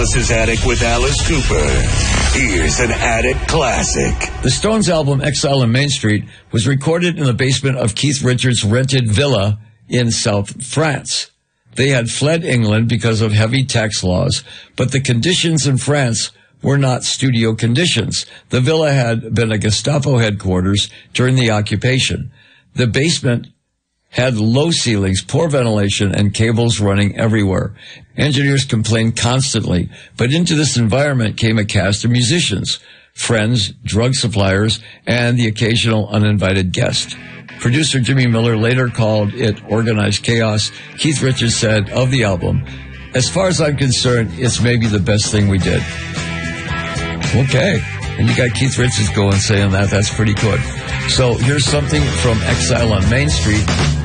Alice's Attic with Alice Cooper. Here's an Attic classic. The Stones' album Exile on Main Street was recorded in the basement of Keith Richards' rented villa in South France. They had fled England because of heavy tax laws, but the conditions in France were not studio conditions. The villa had been a Gestapo headquarters during the occupation. The basement had low ceilings, poor ventilation, and cables running everywhere. Engineers complained constantly, but into this environment came a cast of musicians, friends, drug suppliers, and the occasional uninvited guest. Producer Jimmy Miller later called it organized chaos. Keith Richards said of the album, "As far as I'm concerned, it's maybe the best thing we did." Okay. And you got Keith Richards going saying that. That's pretty good. So here's something from Exile on Main Street.